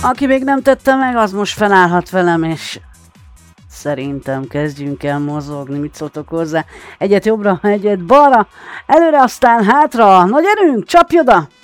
Aki még nem tette meg, az most felállhat velem, és szerintem kezdjünk el mozogni. Mit szóltok hozzá? Egyet jobbra, egyet balra, előre, aztán hátra. Nagy erőnk, csapj oda!